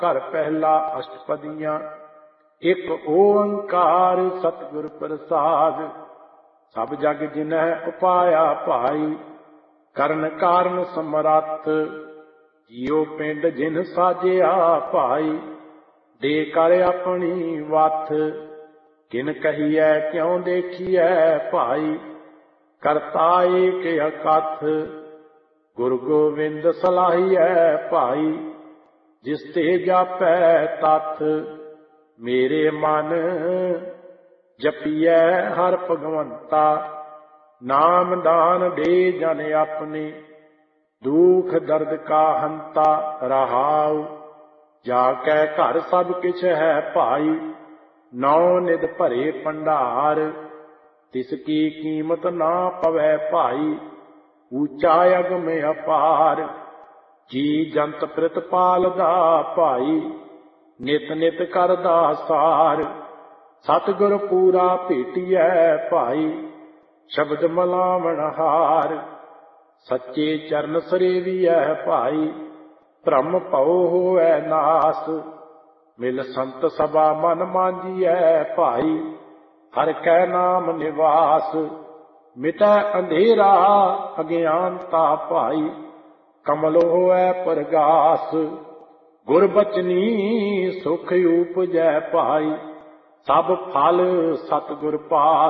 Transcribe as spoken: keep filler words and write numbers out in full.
ਘਰ ਪਹਿਲਾ ਅਸ਼ਟਪਦੀਆਂ। ਇੱਕ ਓੰਕਾਰ ਸਤਿਗੁਰ ਪ੍ਰਸਾਦ। ਸਭ ਜਗ ਜਿਨਹਿ ਉਪਾਇਆ ਭਾਈ, ਕਰਨ ਕਾਰਨ ਸਮਰੱਥ। ਜੀਉ ਪਿੰਡ ਜਿਨ ਸਾਜਿਆ ਭਾਈ, ਦੇ ਕਰ ਆਪਣੀ ਵੱਥ। ਕਿਨ ਕਹੀਐ ਕਿਉ ਦੇਖੀਐ ਭਾਈ, ਕਰਤਾ ਏਕ ਅਕਥ। ਗੁਰੂ ਗੋਬਿੰਦ ਸਲਾਹੀਐ ਭਾਈ, ਜਿਸ ਤੇ ਜਾਪੈ ਤਥ। ਮੇਰੇ ਮਨ ਜਪੀਐ ਹਰ ਭਗਵੰਤਾ, ਨਾਮ ਦਾਨ ਦੇ ਜਨ ਆਪਣੇ। ਦੁਖ ਦਰਦ ਕਾ ਹੰਤਾ ਰਹਾਉ, ਜਾ ਕੈ ਘਰ ਸਭ ਕਿਛ ਹੈ ਭਾਈ। ਨੌ ਨਿਧ ਭਰੇ ਭੰਡਾਰ, ਤਿਸ ਕੀ ਕੀਮਤ ਨਾ ਪਵੈ ਭਾਈ। ਊਚਾ ਅਗਮ ਅਪਾਰ, ਜੀ ਜੰਤ ਪ੍ਰਿਤਪਾਲਦਾ ਭਾਈ। ਨਿਤ ਨਿਤ ਕਰਦਾ ਸਾਰ, ਸਤਿਗੁਰ ਪੂਰਾ ਭੇਟੀਐ ਭਾਈ। ਸ਼ਬਦ ਮਲਾਵਣ ਹਾਰ, ਸੱਚੇ ਚਰਨ ਸਰੇਵੀਐ ਭਾਈ। ਭ੍ਰਮ ਭਉ ਹੋਵੈ ਨਾਸ, ਮਿਲ ਸੰਤ ਸਭਾ ਮਨ ਮਾਂਜੀਐ ਭਾਈ। ਹਰਿ ਕੈ ਨਾਮ ਨਿਵਾਸ, ਮਿਟੈ ਅੰਧੇਰਾ ਅਗਿਆਨਤਾ ਭਾਈ। ਕਮਲ ਹੋਵੈ ਪਰਗਾਸ, ਗੁਰ ਬਚਨੀ ਸੁਖ ਉਪਜੈ ਭਾਈ। ਸਭ ਫਲ ਸਤਿਗੁਰ ਪਾਸ,